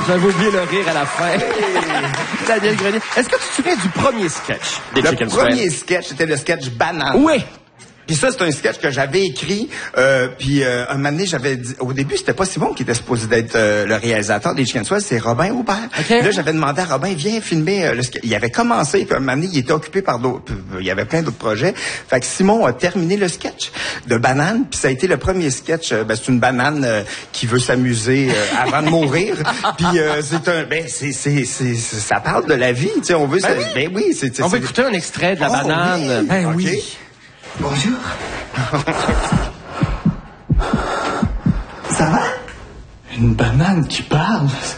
J'avais oublié le rire à la fin. Daniel Grenier. Est-ce que tu te souviens du premier sketch des Chicken Swell? Le premier sketch, c'était le sketch Banane. Oui. Puis ça, c'est un sketch que j'avais écrit. Puis un moment donné, j'avais dit... Au début, c'était pas Simon qui était supposé d'être le réalisateur des Chicken Swell, c'est Robin Aubert. Okay. Là, j'avais demandé à Robin, viens filmer le sketch. Il avait commencé, puis un moment donné, il était occupé par d'autres... Il y avait plein d'autres projets. Fait que Simon a terminé le sketch de Banane, puis ça a été le premier sketch. C'est une banane qui veut s'amuser avant de mourir. Puis c'est un... ça parle de la vie, tu sais, on veut... Ben oui. Ben oui, On va écouter un extrait de la banane. Oui. Ben okay. oui. Bonjour. Ça va? Une banane qui parle?